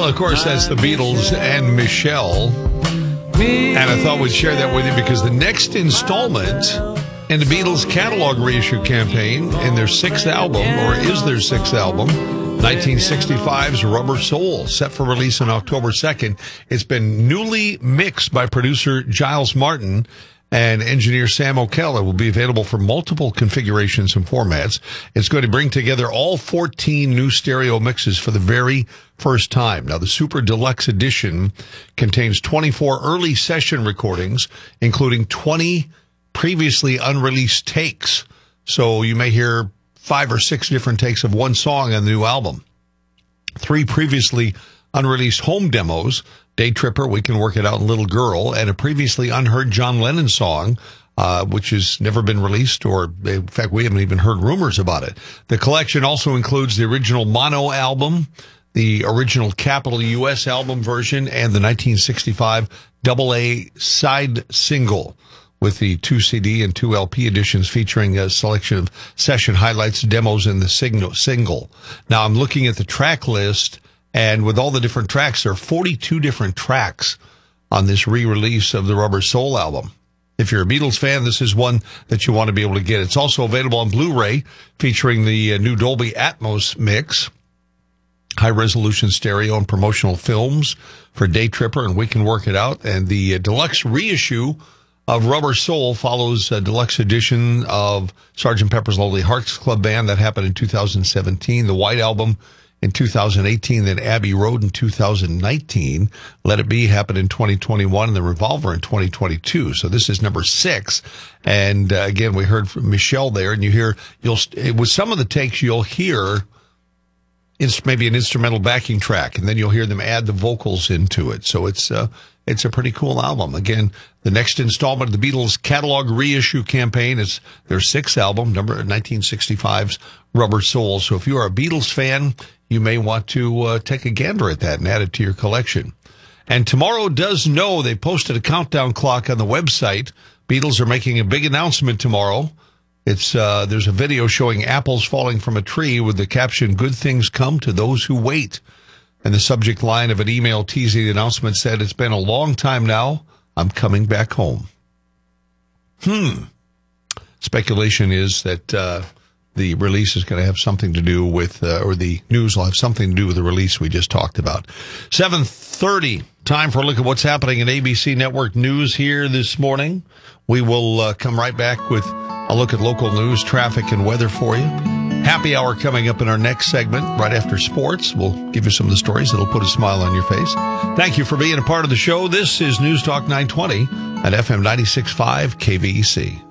Well, of course, that's the Beatles and Michelle. And I thought we'd share that with you because the next installment in the Beatles catalog reissue campaign in their sixth album, or is their sixth album, 1965's Rubber Soul, set for release on October 2nd. It's been newly mixed by producer Giles Martin and engineer Sam O'Kelly. Will be available for multiple configurations and formats. It's going to bring together all 14 new stereo mixes for the very first time. Now, the Super Deluxe Edition contains 24 early session recordings, including 20 previously unreleased takes. So you may hear 5 or 6 different takes of one song on the new album. 3 previously unreleased home demos, Day Tripper, We Can Work It Out, and Little Girl, and a previously unheard John Lennon song, which has never been released, or in fact, we haven't even heard rumors about it. The collection also includes the original mono album, the original Capital US album version, and the 1965 AA side single, with the 2 CD and 2 LP editions featuring a selection of session highlights, demos, and the single. Now, I'm looking at the track list, and with all the different tracks, there are 42 different tracks on this re-release of the Rubber Soul album. If you're a Beatles fan, this is one that you want to be able to get. It's also available on Blu-ray, featuring the new Dolby Atmos mix, high-resolution stereo and promotional films for Day Tripper and We Can Work It Out. And the deluxe reissue of Rubber Soul follows a deluxe edition of Sgt. Pepper's Lonely Hearts Club Band that happened in 2017, the White Album in 2018, then Abbey Road in 2019. Let It Be happened in 2021, and the Revolver in 2022. So this is number 6. And again, we heard from Michelle there, and with some of the takes, you'll hear maybe an instrumental backing track, and then you'll hear them add the vocals into it. So it's a pretty cool album. Again, the next installment of the Beatles catalog reissue campaign is their 6th album, 1965's Rubber Soul. So if you are a Beatles fan, you may want to take a gander at that and add it to your collection. And Tomorrow Does Know, they posted a countdown clock on the website. Beatles are making a big announcement tomorrow. There's a video showing apples falling from a tree with the caption, "Good things come to those who wait." And the subject line of an email teasing the announcement said, "It's been a long time now. I'm coming back home." Speculation is that the release is going to have something to do with, or the news will have something to do with the release we just talked about. 7:30, time for a look at what's happening in ABC Network News here this morning. We will come right back with a look at local news, traffic, and weather for you. Happy hour coming up in our next segment, right after sports. We'll give you some of the stories that'll put a smile on your face. Thank you for being a part of the show. This is News Talk 920 at FM 96.5 KVEC.